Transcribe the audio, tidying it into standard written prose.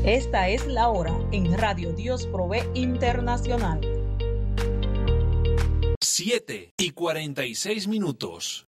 Esta es la hora en Radio Dios Provee Internacional. 7:46.